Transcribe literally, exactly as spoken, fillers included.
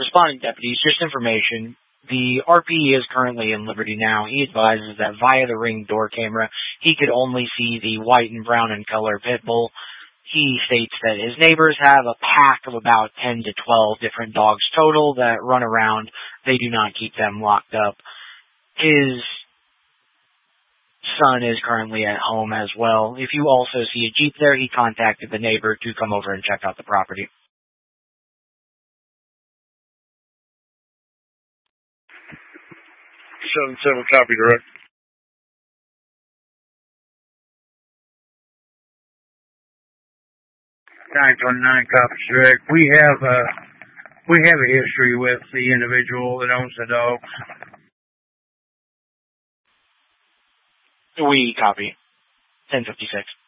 Responding deputies, just information. The R P is currently in Liberty now. He advises that via the Ring door camera, he could only see the white and brown in color pit bull. He states that his neighbors have a pack of about ten to twelve different dogs total that run around. They do not keep them locked up. His son is currently at home as well. If you also see a Jeep there, he contacted the neighbor to come over and check out the property. seven seven, copy, direct. nine twenty-nine, copy, direct. We have a, we have a history with the individual that owns the dogs. We copy. ten fifty-six.